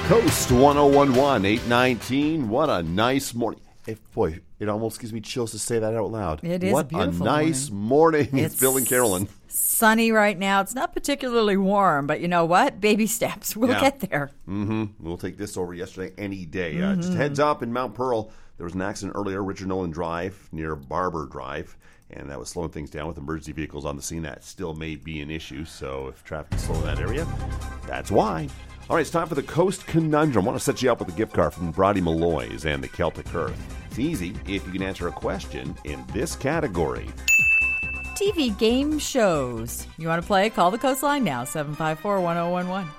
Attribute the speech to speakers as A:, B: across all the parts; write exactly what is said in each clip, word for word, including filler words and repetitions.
A: Coast one oh one one, eight nineteen. What a nice morning. Hey, boy, it almost gives me chills to say that out loud.
B: It is
A: what
B: a beautiful
A: a nice morning. morning.
B: It's
A: it's Bill and Carolyn.
B: Sunny right now. It's not particularly warm, but you know what? Baby steps. We'll
A: yeah.
B: get there.
A: Mm-hmm. We'll take this over yesterday any day.
B: Mm-hmm.
A: Uh, just heads up in Mount Pearl. There was an accident earlier, Richard Nolan Drive near Barber Drive, and that was slowing things down with emergency vehicles on the scene. That still may be an issue, so if traffic is slow in that area, that's why. All right, it's time for the Coast Conundrum. I want to set you up with a gift card from Brodie Malloy's and the Celtic Earth. It's easy if you can answer a question in this category.
B: T V game shows. You want to play? Call the Coastline now, seven five four, one oh one one.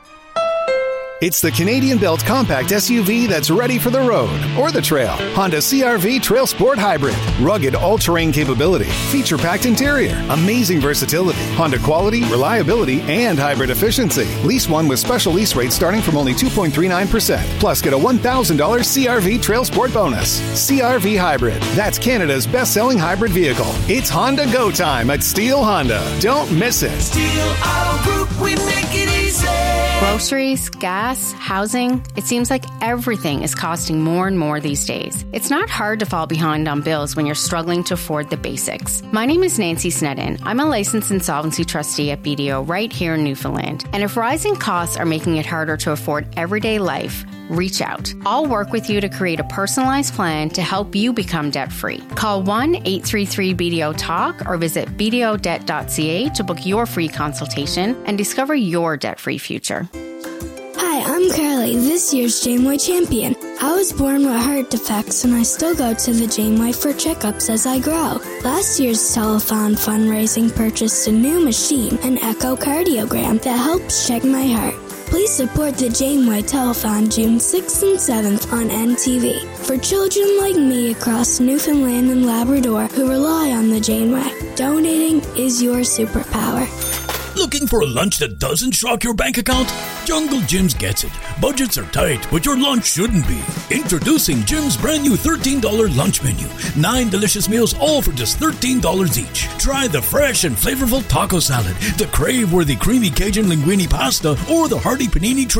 C: It's the Canadian Belt Compact S U V that's ready for the road or the trail. Honda C R V Trail Sport Hybrid. Rugged all-terrain capability. Feature-packed interior. Amazing versatility. Honda quality, reliability, and hybrid efficiency. Lease one with special lease rates starting from only two point three nine percent. Plus, get a one thousand dollars C R V Trail Sport bonus. C R V Hybrid. That's Canada's best-selling hybrid vehicle. It's Honda Go time at Steel Honda. Don't miss it.
D: Steel Auto Group, we make it easy.
E: Groceries, gas, housing, it seems like everything is costing more and more these days. It's not hard to fall behind on bills when you're struggling to afford the basics. My name is Nancy Snedden. I'm a licensed insolvency trustee at B D O right here in Newfoundland. And if rising costs are making it harder to afford everyday life, reach out. I'll work with you to create a personalized plan to help you become debt-free. Call one eight three three B D O talk or visit b d o debt dot c a to book your free consultation and discover your debt-free future.
F: Hi, I'm Carly, this year's Janeway champion. I was born with heart defects and I still go to the Janeway for checkups as I grow. Last year's telethon fundraising purchased a new machine, an echocardiogram, that helps check my heart. Please support the Janeway Telethon June sixth and seventh on N T V for children like me across Newfoundland and Labrador who rely on the Janeway. Donating is your superpower.
G: Looking for a lunch that doesn't shock your bank account? Jungle Jim's gets it. Budgets are tight, but your lunch shouldn't be. Introducing Jim's brand new thirteen dollars lunch menu. Nine delicious meals, all for just thirteen dollars each. Try the fresh and flavorful taco salad, the crave-worthy creamy Cajun linguine pasta, or the hearty panini